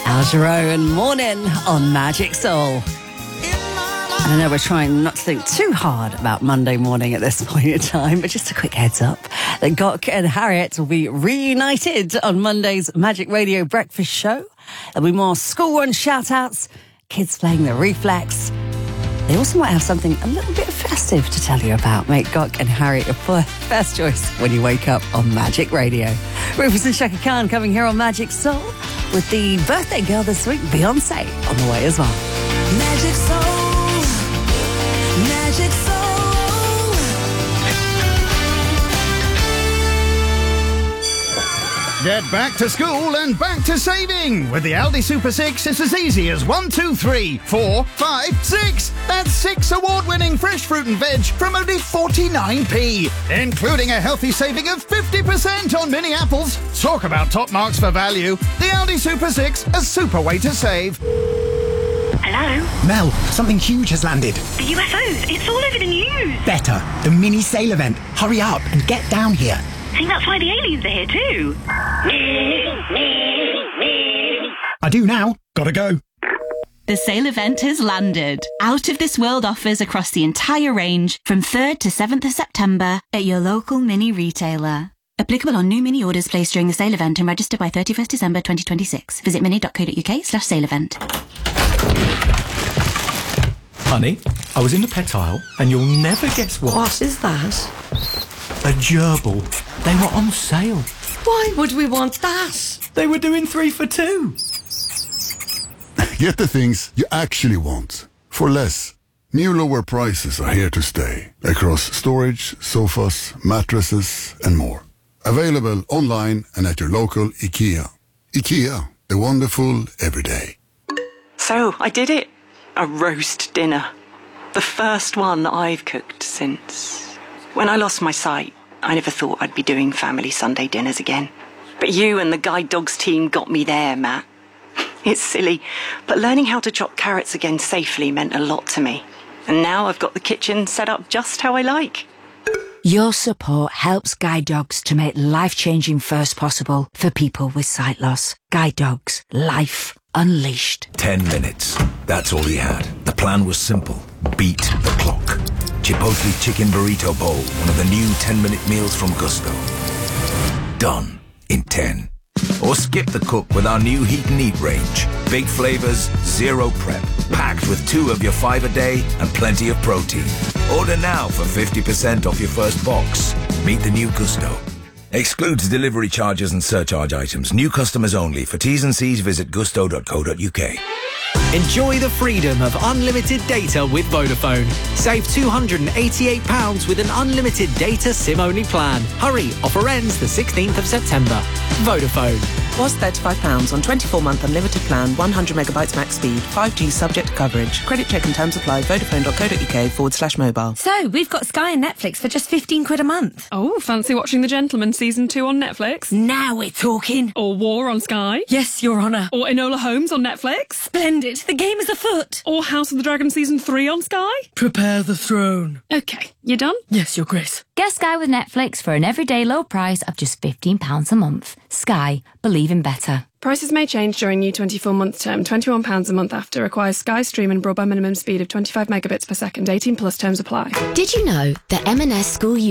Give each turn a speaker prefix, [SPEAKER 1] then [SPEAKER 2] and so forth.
[SPEAKER 1] Al Jarreau and Morning on Magic Soul. And I know we're trying not to think too hard about Monday morning at this point in time, but just a quick heads up that Gok and Harriet will be reunited on Monday's Magic Radio Breakfast Show. There'll be more school run shout-outs, kids playing the reflex. They also might have something a little bit festive to tell you about. Make Gok and Harriet your first choice when you wake up on Magic Radio. Rufus and Shaka Khan coming here on Magic Soul with the birthday girl this week, Beyonce, on the way as well.
[SPEAKER 2] Magic Soul, Magic Soul.
[SPEAKER 3] Get back to school and back to saving. With the Aldi Super 6, it's as easy as 1, 2, 3, 4, 5, 6. That's 6 award-winning fresh fruit and veg from only 49p, including a healthy saving of 50% on mini apples. Talk about top marks for value. The Aldi Super 6, a super way to save.
[SPEAKER 4] Hello?
[SPEAKER 5] Mel, something huge has landed.
[SPEAKER 4] The UFOs. It's all over the news.
[SPEAKER 5] Better. The mini sale event. Hurry up and get down here.
[SPEAKER 4] I think that's why the aliens are here too.
[SPEAKER 5] I do now. Gotta go.
[SPEAKER 6] The sale event has landed. Out of this world offers across the entire range from 3rd to 7th of September at your local mini retailer. Applicable on new mini orders placed during the sale event and registered by 31st December 2026. Visit mini.co.uk/sale event.
[SPEAKER 7] Honey, I was in the pet aisle and you'll never guess what.
[SPEAKER 8] What is that?
[SPEAKER 7] A gerbil. They were on sale.
[SPEAKER 8] Why would we want that?
[SPEAKER 7] They were doing 3 for 2.
[SPEAKER 9] Get the things you actually want for less. New lower prices are here to stay across storage, sofas, mattresses and more. Available online and at your local IKEA. IKEA, the wonderful everyday.
[SPEAKER 10] So, I did it. A roast dinner. The first one I've cooked since... When I lost my sight, I never thought I'd be doing family Sunday dinners again. But you and the Guide Dogs team got me there, Matt. It's silly, but learning how to chop carrots again safely meant a lot to me. And now I've got the kitchen set up just how I like.
[SPEAKER 11] Your support helps Guide Dogs to make life-changing first possible for people with sight loss. Guide Dogs. Life unleashed.
[SPEAKER 12] 10 minutes. That's all he had. The plan was simple. Beat the clock. Chipotle Chicken Burrito Bowl, one of the new 10-minute meals from Gusto. Done in 10. Or skip the cook with our new Heat and Eat range. Big flavors, zero prep, packed with 2 of your 5 a day and plenty of protein. Order now for 50% off your first box. Meet the new Gusto. Excludes delivery charges and surcharge items. New customers only. For T's and C's, visit gusto.co.uk.
[SPEAKER 13] Enjoy the freedom of unlimited data with Vodafone. Save £288 with an unlimited data SIM-only plan. Hurry, offer ends the 16th of September. Vodafone.
[SPEAKER 14] Was £35 on 24-month unlimited plan, 100 megabytes max speed, 5G subject to coverage. Credit check and terms apply. Vodafone.co.uk/mobile.
[SPEAKER 15] So, we've got Sky and Netflix for just £15 a month.
[SPEAKER 16] Oh, fancy watching The Gentleman Season 2 on Netflix?
[SPEAKER 15] Now we're talking.
[SPEAKER 16] Or War on Sky?
[SPEAKER 15] Yes, Your Honour.
[SPEAKER 16] Or Enola Holmes on Netflix?
[SPEAKER 15] Splendid. The game is afoot.
[SPEAKER 16] Or House of the Dragon Season 3 on Sky?
[SPEAKER 15] Prepare the throne.
[SPEAKER 16] OK, you done?
[SPEAKER 15] Yes, Your Grace.
[SPEAKER 17] Get Sky with Netflix for an everyday low price of just £15 a month. Sky. Believe in better.
[SPEAKER 16] Prices may change during new 24-month term. £21 a month after. Requires Sky Stream and broadband minimum speed of 25 megabits per second. 18 plus terms apply.
[SPEAKER 18] Did you know that M&S School